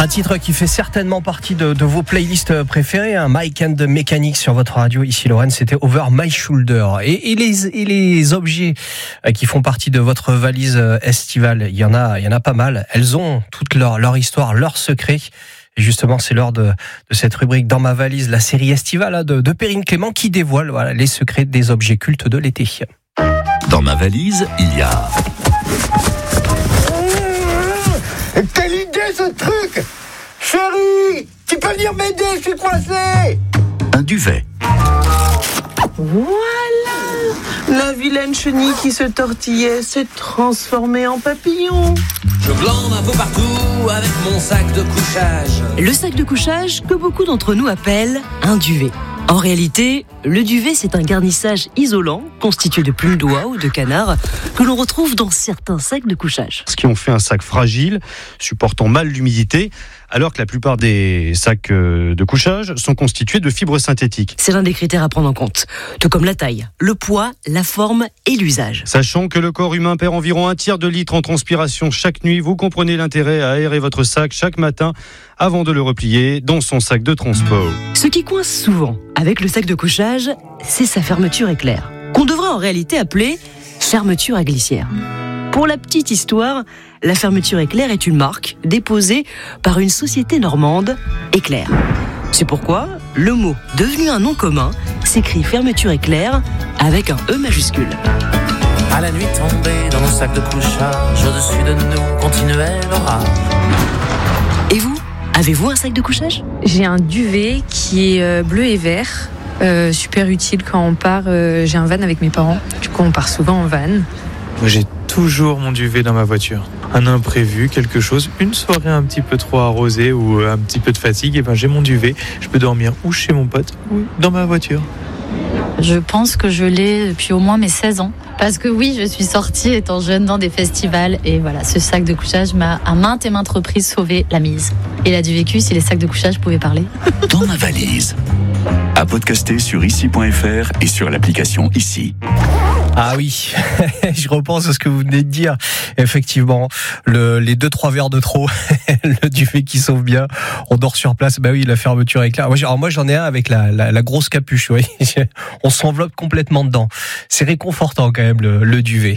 Un titre qui fait certainement partie de vos playlists préférées, hein. Mike and the Mechanics sur votre radio, ici Lorraine, c'était Over My Shoulder. Et les objets qui font partie de votre valise estivale, il y en a pas mal. Elles ont toute leur histoire, leurs secrets. Et justement, c'est l'heure de cette rubrique Dans ma valise, la série estivale de Perrine Clément qui dévoile les secrets des objets cultes de l'été. Dans ma valise, il y a... Quelle idée ce truc! Chérie, tu peux venir m'aider, je suis coincé! Un duvet. Voilà! La vilaine chenille qui se tortillait s'est transformée en papillon. Je glande un peu partout avec mon sac de couchage. Le sac de couchage que beaucoup d'entre nous appellent un duvet. En réalité, le duvet, c'est un garnissage isolant constitué de plumes d'oie ou de canard que l'on retrouve dans certains sacs de couchage. Ce qui en fait un sac fragile, supportant mal l'humidité, alors que la plupart des sacs de couchage sont constitués de fibres synthétiques. C'est l'un des critères à prendre en compte, tout comme la taille, le poids, la forme et l'usage. Sachant que le corps humain perd environ 1/3 de litre en transpiration chaque nuit, vous comprenez l'intérêt à aérer votre sac chaque matin avant de le replier dans son sac de transport. Ce qui coince souvent avec le sac de couchage, c'est sa fermeture éclair, qu'on devrait en réalité appeler fermeture à glissière. Pour la petite histoire, la fermeture éclair est une marque déposée par une société normande, Éclair. C'est pourquoi le mot, devenu un nom commun, s'écrit fermeture éclair avec un E majuscule. À la nuit tombée dans nos sacs de couchage, au-dessus de nous continuait l'orage. Et vous, avez-vous un sac de couchage ? J'ai un duvet qui est bleu et vert, super utile quand on part. J'ai un van avec mes parents, du coup on part souvent en van. Moi, j'ai toujours mon duvet dans ma voiture. Un imprévu, quelque chose, une soirée un petit peu trop arrosée ou un petit peu de fatigue, et ben j'ai mon duvet. Je peux dormir ou chez mon pote ou dans ma voiture. Je pense que je l'ai depuis au moins mes 16 ans. Parce que oui, je suis sortie étant jeune dans des festivals. Et voilà, ce sac de couchage m'a à maintes et maintes reprises sauvé la mise. Il a du vécu si les sacs de couchage pouvaient parler. Dans ma valise. À podcaster sur ici.fr et sur l'application Ici. Ah oui, je repense à ce que vous venez de dire. Effectivement, les 2-3 verres de trop, le duvet qui sauve bien, on dort sur place. Bah oui, la fermeture éclair. Moi j'en ai un avec la grosse capuche. Oui. On s'enveloppe complètement dedans. C'est réconfortant quand même le duvet.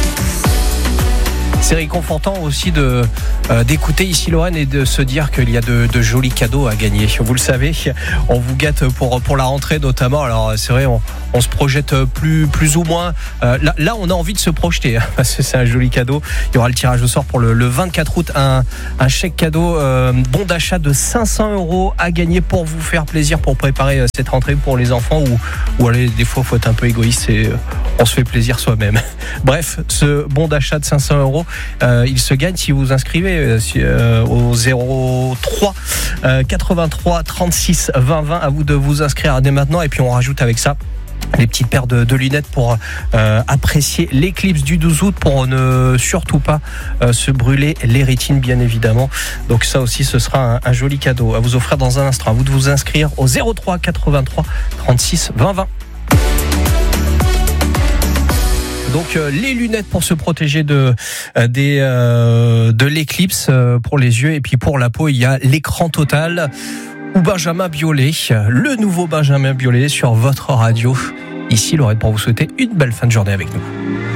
C'est réconfortant aussi d'écouter ici Lorraine et de se dire qu'il y a de jolis cadeaux à gagner. Vous le savez, on vous gâte pour la rentrée notamment. Alors c'est vrai, on se projette plus ou moins. Là, on a envie de se projeter parce que c'est un joli cadeau. Il y aura le tirage au sort pour le 24 août, un chèque cadeau, bon d'achat de 500 € à gagner pour vous faire plaisir, pour préparer cette rentrée pour les enfants ou allez, des fois, faut être un peu égoïste et on se fait plaisir soi-même. Bref, ce bon d'achat de 500 €. Il se gagne si vous vous inscrivez au 03 83 36 20 20. À vous de vous inscrire dès maintenant et puis on rajoute avec ça les petites paires de lunettes pour apprécier l'éclipse du 12 août, pour ne surtout pas se brûler les rétines, bien évidemment. Donc ça aussi, ce sera un joli cadeau à vous offrir dans un instant. À vous de vous inscrire au 03 83 36 20 20. Donc les lunettes pour se protéger de l'éclipse pour les yeux, et puis pour la peau il y a l'écran total ou Benjamin Biolay, le nouveau Benjamin Biolay sur votre radio. Ici Lorraine pour vous souhaiter une belle fin de journée avec nous.